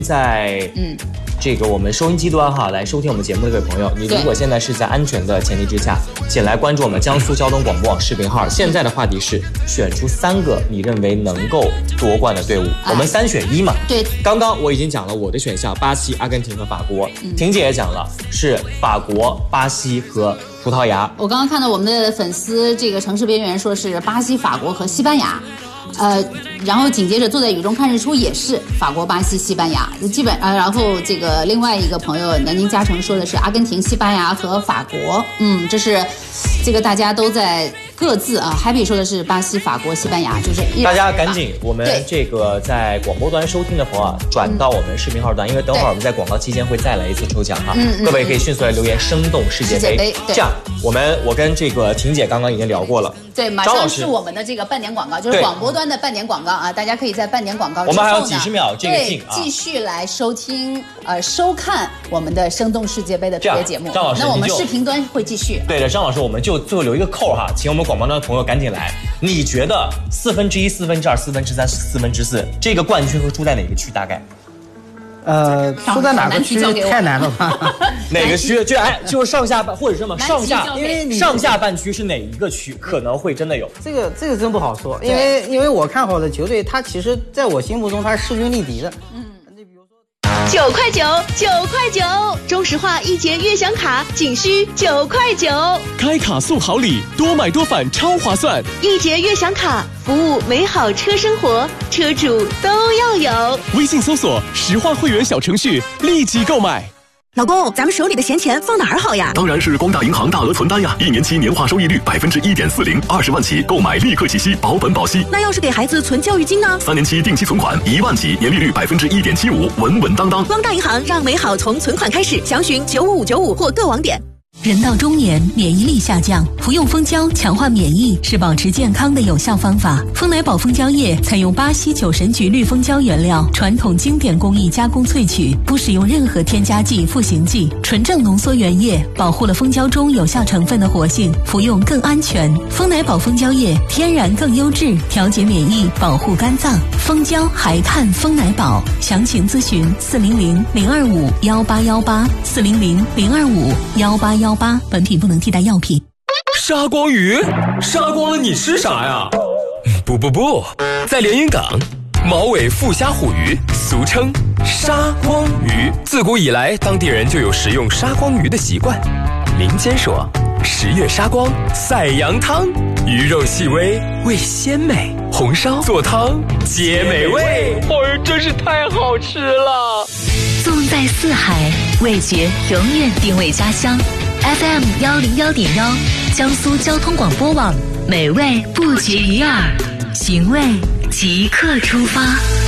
在这个我们收音机端哈来收听我们节目的各位朋友，你如果现在是在安全的前提之下，请来关注我们江苏交通广播网视频号。现在的话题是选出3个你认为能够夺冠的队伍，我们3选1嘛。 对， 刚刚我已经讲了我的选项，巴西、阿根廷和法国。婷姐也讲了，是法国、巴西和葡萄牙。 我刚刚看到我们的粉丝这个城市边缘说是巴西、法国和西班牙。然后紧接着坐在雨中看日出也是法国、巴西、西班牙，基本然后这个另外一个朋友南京嘉诚说的是阿根廷、西班牙和法国，这是这个大家都在各自Happy 说的是巴西、法国、西班牙，就是大家赶紧，我们这个在广播端收听的朋友转到我们视频号端，因为等会儿我们在广告期间会再来一次抽奖哈，各位可以迅速来留言生动世界杯，这样我跟这个婷姐刚刚已经聊过了。 对，马上是我们的这个半点广告，就是广播端的半点广告大家可以在半点广告之后呢， 我们还有几十秒这个进继续来收听收看我们的生动世界杯的特别节目。 张老师， 那我们视频端会继续。 对的，张老师，我们就最后留一个扣哈，请我们广播端的朋友赶紧来。你觉得1/4、1/4、2/4、3/4、4/4这个冠军会出在哪个区？大概？ 出在哪个区太难了吧？ 哪个区？就是上下半，或者这么上下，因为你上下半区是哪一个区可能会真的有？ 这个真不好说，因为我看好的球队，他其实在我心目中他是势均力敌的。你比如说 9块9，9块9，中石化1节悦享卡仅需9块9， 开卡送好礼，多买多返超划算。 1节悦享卡，服务美好车生活，车主都要有。 微信搜索石化会员小程序，立即购买。 老公，咱们手里的闲钱放哪儿好呀？ 当然是光大银行大额存单呀！1年期年化收益率1.40%，20万起购买立刻起息，保本保息。 那要是给孩子存教育金呢 ？3年期定期存款1万起，年利率1.75%，稳稳当当。 光大银行让美好从存款开始，详询95595或各网点。 人到中年，免疫力下降，服用蜂胶强化免疫是保持健康的有效方法。蜂奶宝蜂胶液采用巴西酒神菊绿蜂胶原料，传统经典工艺加工萃取，不使用任何添加剂、赋形剂，纯正浓缩原液，保护了蜂胶中有效成分的活性，服用更安全。蜂奶宝蜂胶液天然更优质，调节免疫，保护肝脏。蜂胶还看蜂奶宝，详情咨询400-025-1818，400-025-1818。本品不能替代药品。 杀光鱼？杀光了你吃啥呀？不，在连云港，毛尾腹虾虎鱼，俗称杀光鱼。自古以来，当地人就有食用杀光鱼的习惯。民间说，10月杀光赛羊汤，鱼肉细微，味鲜美，红烧做汤皆美味。真是太好吃了！ 纵在四海，味觉永远定位家乡。FM 101.1，江苏交通广播网，美味不绝于耳，寻味即刻出发。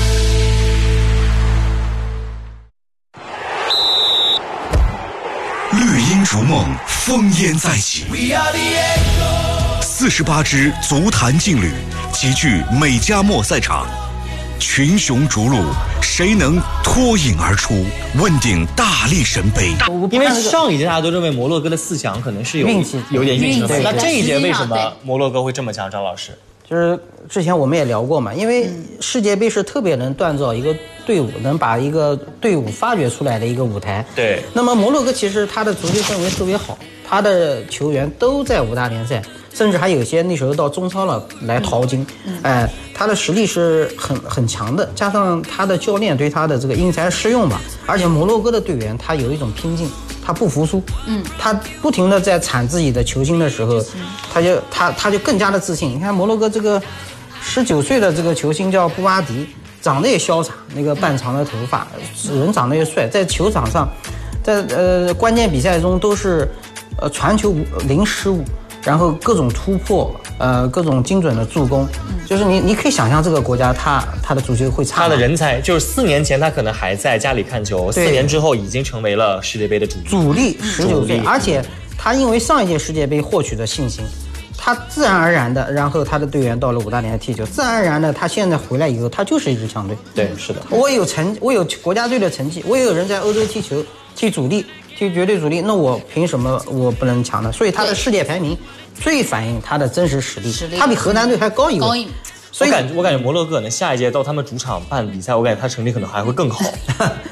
绿荫逐梦，烽烟再起。48支足坛劲旅齐聚美加墨赛场，群雄逐鹿，谁能脱颖而出，问鼎大力神杯？ 因为上一届大家都认为摩洛哥的4强可能是有点运气的，那这一届为什么摩洛哥会这么强？张老师， 就是之前我们也聊过嘛，因为世界杯是特别能锻造一个队伍，能把一个队伍发掘出来的一个舞台。 对。那么摩洛哥其实他的足球氛围特别好，他的球员都在5大联赛，甚至还有些那时候到中超了来淘金。他的实力是很强的，加上他的教练对他的这个因材施用吧，而且摩洛哥的队员他有一种拼劲，他不服输，他不停的在铲自己的球星的时候，他就更加的自信。你看摩洛哥这个19岁的这个球星叫布瓦迪，长得也潇洒，那个半长的头发，人长得也帅，在球场上，在关键比赛中都是传球零失误，然后各种突破，各种精准的助攻，就是你可以想象这个国家他的足球会差。 他的人才就是4年前他可能还在家里看球，4年之后已经成为了世界杯的主力 ，19岁，而且他因为上一届世界杯获取的信心，他自然而然的，然后他的队员到了5大联赛踢球，自然而然的，他现在回来以后，他就是一支强队。 对，是的。 我有国家队的成绩，我也有人在欧洲踢球，踢主力。踢绝对主力，那我凭什么我不能强呢？所以他的世界排名最反映他的真实实力，他比河南队还高一位。 所以我感觉摩洛哥呢，下一届到他们主场办比赛，我感觉他成绩可能还会更好。